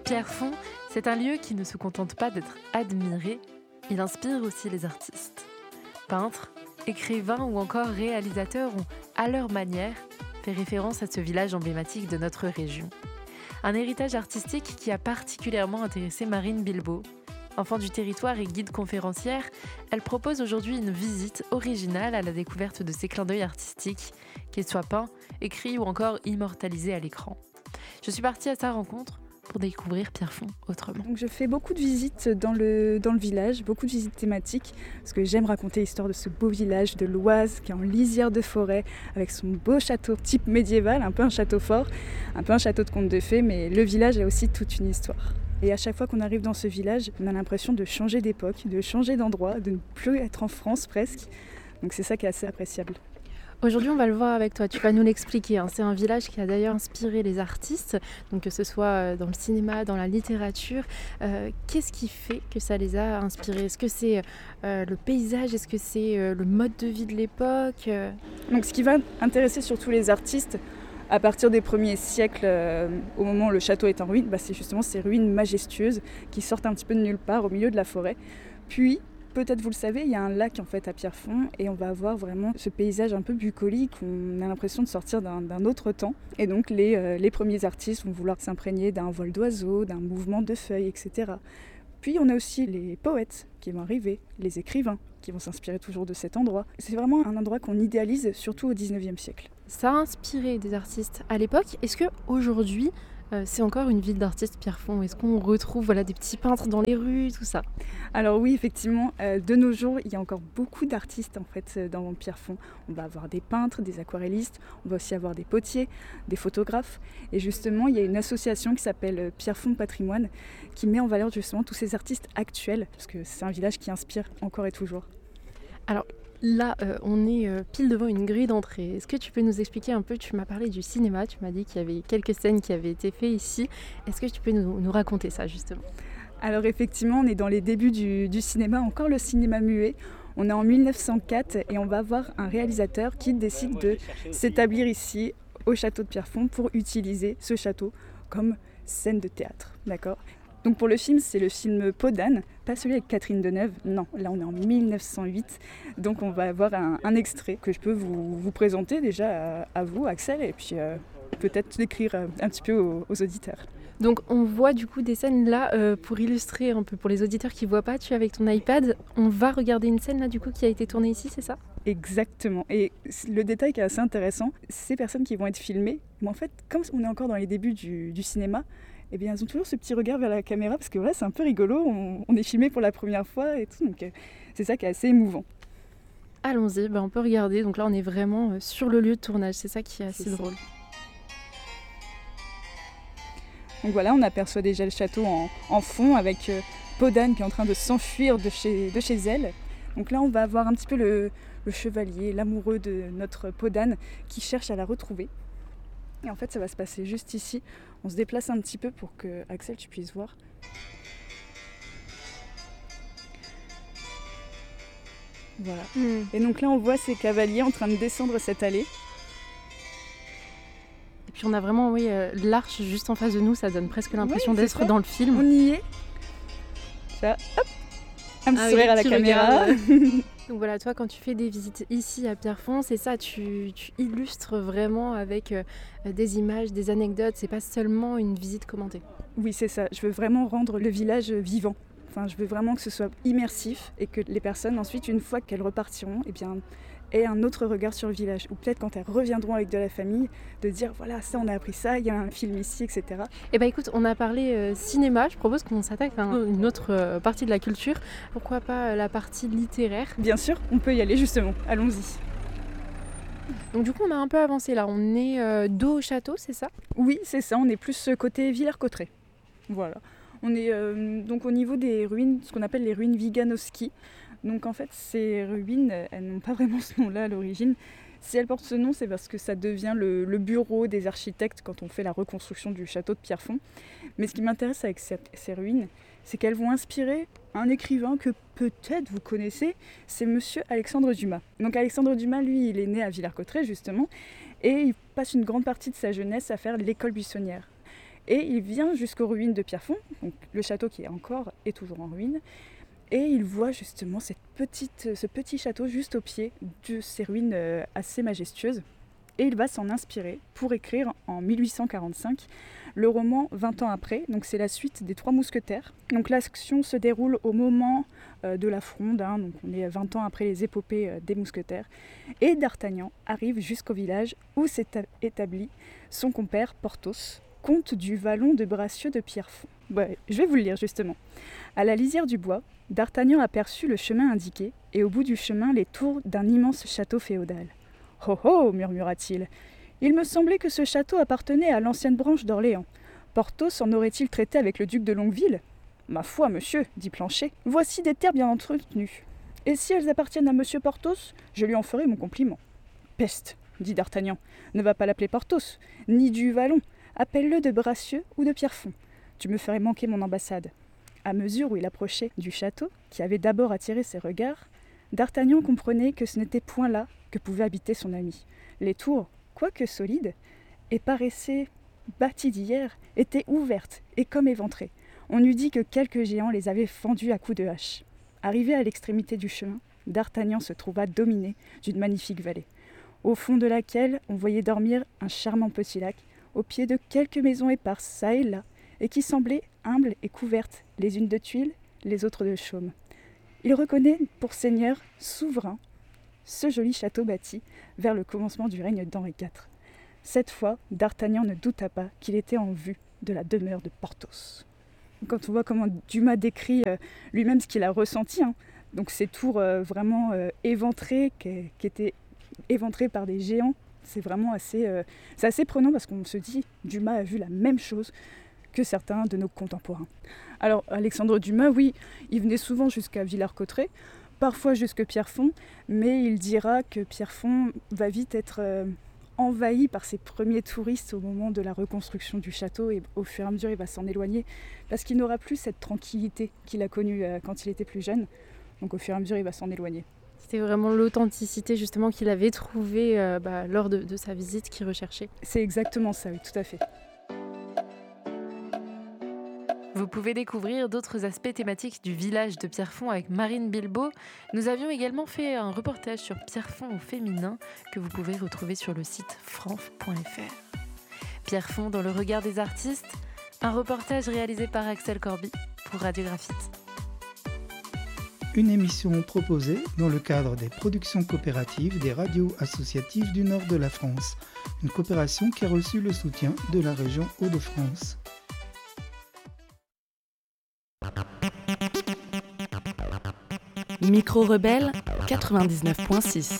Pierrefonds, c'est un lieu qui ne se contente pas d'être admiré, il inspire aussi les artistes. Peintres, écrivains ou encore réalisateurs ont, à leur manière, fait référence à ce village emblématique de notre région. Un héritage artistique qui a particulièrement intéressé Marine Bilbao. Enfant du territoire et guide conférencière, elle propose aujourd'hui une visite originale à la découverte de ces clins d'œil artistiques, qu'ils soient peints, écrits ou encore immortalisés à l'écran. Je suis partie à sa rencontre pour découvrir Pierrefonds autrement. Donc je fais beaucoup de visites dans le village, beaucoup de visites thématiques, parce que j'aime raconter l'histoire de ce beau village de l'Oise qui est en lisière de forêt, avec son beau château type médiéval, un peu un château fort, un peu un château de conte de fées, mais le village a aussi toute une histoire. Et à chaque fois qu'on arrive dans ce village, on a l'impression de changer d'époque, de changer d'endroit, de ne plus être en France presque. Donc c'est ça qui est assez appréciable. Aujourd'hui, on va le voir avec toi, tu vas nous l'expliquer. C'est un village qui a d'ailleurs inspiré les artistes, donc que ce soit dans le cinéma, dans la littérature. Qu'est-ce qui fait que ça les a inspirés ? Est-ce que c'est le paysage ? Est-ce que c'est le mode de vie de l'époque ? Donc ce qui va intéresser surtout les artistes, à partir des premiers siècles, au moment où le château est en ruine, c'est justement ces ruines majestueuses qui sortent un petit peu de nulle part au milieu de la forêt. Puis, peut-être vous le savez, il y a un lac en fait à Pierrefonds et on va avoir vraiment ce paysage un peu bucolique, on a l'impression de sortir d'un autre temps. Et donc les premiers artistes vont vouloir s'imprégner d'un vol d'oiseaux, d'un mouvement de feuilles, etc. Puis on a aussi les poètes qui vont arriver, les écrivains qui vont s'inspirer toujours de cet endroit. C'est vraiment un endroit qu'on idéalise, surtout au 19e siècle. Ça a inspiré des artistes à l'époque. Est-ce qu'aujourd'hui, c'est encore une ville d'artistes, Pierrefonds ? Est-ce qu'on retrouve des petits peintres dans les rues, tout ça ? Alors oui, effectivement, de nos jours, il y a encore beaucoup d'artistes en fait dans Pierrefonds. On va avoir des peintres, des aquarellistes, on va aussi avoir des potiers, des photographes. Et justement, il y a une association qui s'appelle Pierrefonds Patrimoine qui met en valeur justement tous ces artistes actuels, parce que c'est un village qui inspire encore et toujours. Alors là, on est pile devant une grille d'entrée. Est-ce que tu peux nous expliquer un peu ? Tu m'as parlé du cinéma, tu m'as dit qu'il y avait quelques scènes qui avaient été faites ici. Est-ce que tu peux nous raconter ça justement ? Alors effectivement, on est dans les débuts du cinéma, encore le cinéma muet. On est en 1904 et on va avoir un réalisateur qui décide de s'établir ici, au château de Pierrefonds, pour utiliser ce château comme scène de théâtre. D'accord ? Donc pour le film, c'est le film Peau d'âne, pas celui avec Catherine Deneuve, non, là on est en 1908, donc on va avoir un extrait que je peux vous présenter déjà à vous, Axel, et puis peut-être décrire un petit peu aux auditeurs. Donc on voit du coup des scènes là, pour illustrer un peu pour les auditeurs qui ne voient pas, tu es avec ton iPad, on va regarder une scène là du coup qui a été tournée ici, c'est ça ? Exactement, et le détail qui est assez intéressant, ces personnes qui vont être filmées, mais en fait comme on est encore dans les débuts du cinéma, eh bien, elles ont toujours ce petit regard vers la caméra parce que c'est un peu rigolo, on est filmé pour la première fois et tout, donc c'est ça qui est assez émouvant. Allons-y, on peut regarder, donc là on est vraiment sur le lieu de tournage, c'est ça qui est assez drôle. Donc voilà, on aperçoit déjà le château en fond avec Peau d'âne qui est en train de s'enfuir de chez elle. Donc là on va avoir un petit peu le chevalier, l'amoureux de notre Peau d'âne qui cherche à la retrouver. Et en fait, ça va se passer juste ici. On se déplace un petit peu pour que, Axel, tu puisses voir. Voilà. Et donc là, on voit ces cavaliers en train de descendre cette allée. Et puis on a vraiment l'arche juste en face de nous, ça donne presque l'impression d'être dans le film. On y est. Ça, hop, un petit sourire à la caméra. Donc voilà, toi quand tu fais des visites ici à Pierrefonds, c'est ça, tu illustres vraiment avec des images, des anecdotes, c'est pas seulement une visite commentée. Oui, c'est ça, je veux vraiment rendre le village vivant. Enfin, je veux vraiment que ce soit immersif et que les personnes ensuite, une fois qu'elles repartiront, aient un autre regard sur le village. Ou peut-être quand elles reviendront avec de la famille, de dire voilà, ça on a appris ça, il y a un film ici, etc. Eh bien écoute, on a parlé cinéma, je propose qu'on s'attaque à une autre partie de la culture. Pourquoi pas la partie littéraire ? Bien sûr, on peut y aller justement, allons-y. Donc du coup on a un peu avancé là, on est dos au château, c'est ça ? Oui, c'est ça, on est plus côté Villers-Cotterêts. Voilà. On est donc au niveau des ruines, ce qu'on appelle les ruines Wiganowski. Donc en fait, ces ruines, elles n'ont pas vraiment ce nom-là à l'origine. Si elles portent ce nom, c'est parce que ça devient le bureau des architectes quand on fait la reconstruction du château de Pierrefonds. Mais ce qui m'intéresse avec ces ruines, c'est qu'elles vont inspirer un écrivain que peut-être vous connaissez, c'est monsieur Alexandre Dumas. Donc Alexandre Dumas, lui, il est né à Villers-Cotterêts justement, et il passe une grande partie de sa jeunesse à faire l'école buissonnière. Et il vient jusqu'aux ruines de Pierrefonds, donc le château qui est toujours en ruine, et il voit justement ce petit château juste au pied de ces ruines assez majestueuses. Et il va s'en inspirer pour écrire en 1845 le roman 20 ans après. Donc c'est la suite des Trois Mousquetaires. Donc l'action se déroule au moment de la Fronde, donc on est 20 ans après les épopées des Mousquetaires. Et D'Artagnan arrive jusqu'au village où s'est établi son compère Porthos, comte du vallon de Bracieux de Pierrefonds. Je vais vous le lire justement. À la lisière du bois, D'Artagnan aperçut le chemin indiqué et au bout du chemin les tours d'un immense château féodal. « Oh oh !» murmura-t-il. « Il me semblait que ce château appartenait à l'ancienne branche d'Orléans. Porthos en aurait-il traité avec le duc de Longueville ?»« Ma foi, monsieur, dit Planchet, voici des terres bien entretenues. Et si elles appartiennent à monsieur Porthos, je lui en ferai mon compliment. »« Peste !» dit D'Artagnan. « Ne va pas l'appeler Porthos, ni du Vallon. Appelle-le de Bracieux ou de Pierrefonds. Tu me ferais manquer mon ambassade. » À mesure où il approchait du château, qui avait d'abord attiré ses regards, D'Artagnan comprenait que ce n'était point là que pouvait habiter son ami. Les tours, quoique solides, et paraissaient bâties d'hier, étaient ouvertes et comme éventrées. On eût dit que quelques géants les avaient fendues à coups de hache. Arrivé à l'extrémité du chemin, D'Artagnan se trouva dominé d'une magnifique vallée, au fond de laquelle on voyait dormir un charmant petit lac, au pied de quelques maisons éparses, çà et là, et qui semblaient humbles et couvertes, les unes de tuiles, les autres de chaume. Il reconnaît pour seigneur souverain ce joli château bâti vers le commencement du règne d'Henri IV. Cette fois, D'Artagnan ne douta pas qu'il était en vue de la demeure de Porthos. Quand on voit comment Dumas décrit lui-même ce qu'il a ressenti, donc ces tours vraiment éventrées, qui étaient éventrées par des géants, c'est vraiment assez prenant parce qu'on se dit Dumas a vu la même chose que certains de nos contemporains. Alors Alexandre Dumas, oui, il venait souvent jusqu'à Villers-Cotterêts, parfois jusque Pierrefonds, mais il dira que Pierrefonds va vite être envahi par ses premiers touristes au moment de la reconstruction du château, et au fur et à mesure il va s'en éloigner parce qu'il n'aura plus cette tranquillité qu'il a connue quand il était plus jeune. Donc au fur et à mesure il va s'en éloigner. C'était vraiment l'authenticité justement qu'il avait trouvée lors de sa visite qu'il recherchait. C'est exactement ça, oui, tout à fait. Vous pouvez découvrir d'autres aspects thématiques du village de Pierrefonds avec Marine Bilbao. Nous avions également fait un reportage sur Pierrefonds au féminin que vous pouvez retrouver sur le site franf.fr. Pierrefonds dans le regard des artistes, un reportage réalisé par Axel Corby pour Radio Graphite. Une émission proposée dans le cadre des productions coopératives des radios associatives du nord de la France, une coopération qui a reçu le soutien de la région Hauts-de-France. Micro Rebelle 99.6